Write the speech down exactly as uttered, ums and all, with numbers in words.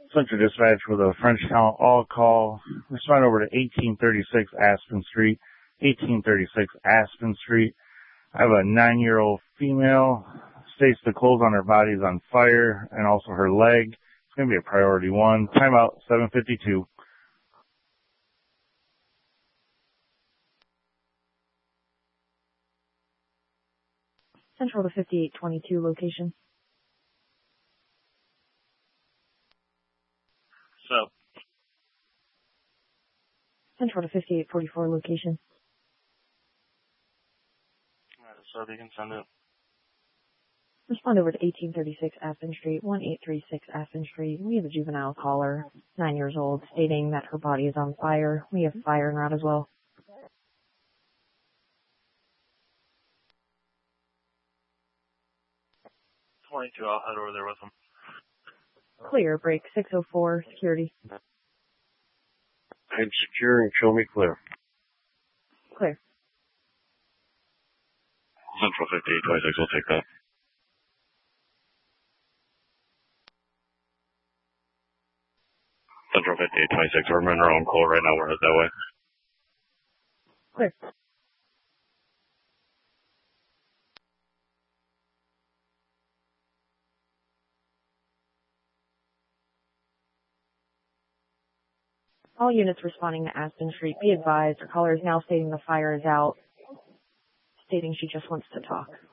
Central Dispatch with a Frenchtown all call. Respond over to eighteen thirty-six Aspen Street. eighteen thirty-six Aspen Street. I have a nine-year-old female. States the clothes on her body is on fire and also her leg. It's going to be a priority one. Timeout seven fifty-two. Central to fifty-eight twenty-two location. So. Central to fifty-eight forty-four location. Alright, so you can send it. Respond over to eighteen thirty-six Aspen Street, one eight three six Aspen Street. We have a juvenile caller, nine years old, stating that her body is on fire. We have fire en route as well. twenty-two, I'll head over there with them. Clear, break six oh four, security. I'm secure and show me clear. Clear. Central fifty-eight twenty-six, we'll take that. Central fifty-eight twenty-six, we're in our own call right now, we're headed that way. Clear. All units responding to Aspen Street, be advised, our caller is now stating the fire is out, stating she just wants to talk.